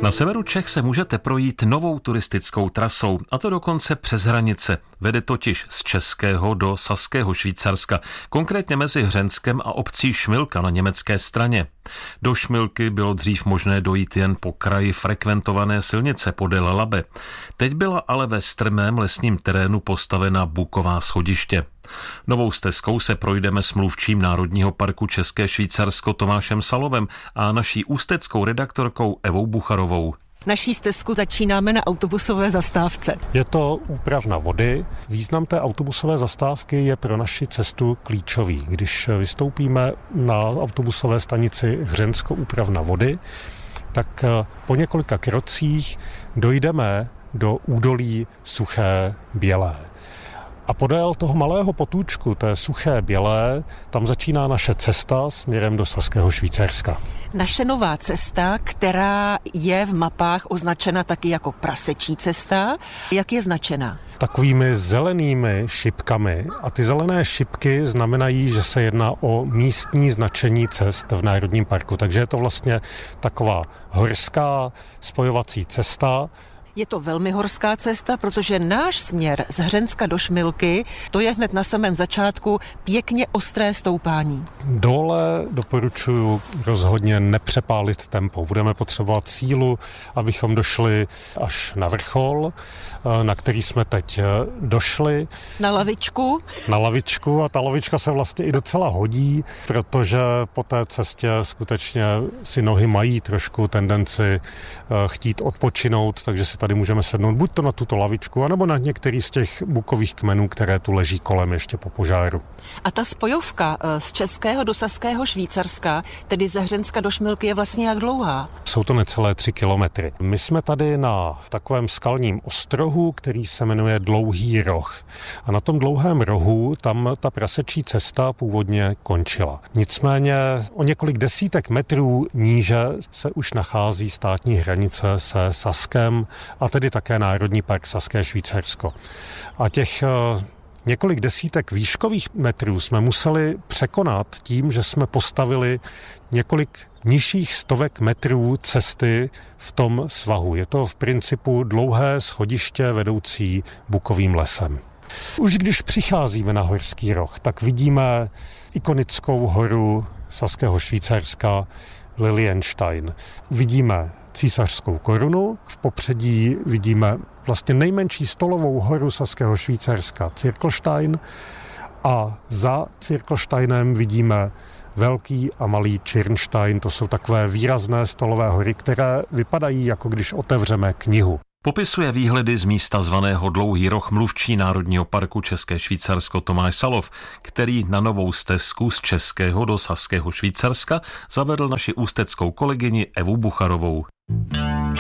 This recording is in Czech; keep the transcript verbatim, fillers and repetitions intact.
Na severu Čech se můžete projít novou turistickou trasou, a to dokonce přes hranice. Vede totiž z Českého do Saského Švýcarska, konkrétně mezi Hřenskem a obcí Šmilka na německé straně. Do Šmilky bylo dřív možné dojít jen po kraji frekventované silnice podél Labe. Teď byla ale ve strmém lesním terénu postavena buková schodiště. Novou stezkou se projdeme s mluvčím Národního parku České Švýcarsko Tomášem Salovem a naší ústeckou redaktorkou Evou Bucharovou. Naší stezku začínáme na autobusové zastávce. Je to úpravna vody. Význam té autobusové zastávky je pro naši cestu klíčový. Když vystoupíme na autobusové stanici Hřensko úpravna vody, tak po několika krocích dojdeme do údolí Suché Bělé. A podél toho malého potůčku, té Suché Bělé, tam začíná naše cesta směrem do Saského Švýcarska. Naše nová cesta, která je v mapách označena taky jako prasečí cesta. Jak je značena? Takovými zelenými šipkami. A ty zelené šipky znamenají, že se jedná o místní značení cest v Národním parku. Takže je to vlastně taková horská spojovací cesta. Je to velmi horská cesta, protože náš směr z Hřenska do Šmilky, to je hned na samém začátku pěkně ostré stoupání. Dole doporučuji rozhodně nepřepálit tempo. Budeme potřebovat sílu, abychom došli až na vrchol, na který jsme teď došli. Na lavičku? Na lavičku a ta lavička se vlastně i docela hodí, protože po té cestě skutečně si nohy mají trošku tendenci chtít odpočinout, takže si tady můžeme sednout buď to na tuto lavičku, anebo na některý z těch bukových kmenů, které tu leží kolem ještě po požáru. A ta spojovka z Českého do Saského Švýcarska, tedy ze Hřenska do Šmilky, je vlastně jak dlouhá? Jsou to necelé tři kilometry. My jsme tady na takovém skalním ostrohu, který se jmenuje Dlouhý roh. A na tom dlouhém rohu tam ta prasečí cesta původně končila. Nicméně o několik desítek metrů níže se už nachází státní hranice se Saskem, a tedy také Národní park Saské Švýcarsko. A těch několik desítek výškových metrů jsme museli překonat tím, že jsme postavili několik nižších stovek metrů cesty v tom svahu. Je to v principu dlouhé schodiště vedoucí bukovým lesem. Už když přicházíme na Horský roh, tak vidíme ikonickou horu Saského Švýcarska Lilienstein. Vidíme císařskou korunu, v popředí vidíme vlastně nejmenší stolovou horu Saského Švýcarska Zirkelstein a za Zirkelsteinem vidíme velký a malý Schirnstein. To jsou takové výrazné stolové hory, které vypadají, jako když otevřeme knihu. Popisuje výhledy z místa zvaného Dlouhý roh mluvčí Národního parku České Švýcarsko Tomáš Salov, který na novou stezku z Českého do Saského Švýcarska zavedl naši ústeckou kolegyni Evu Bucharovou.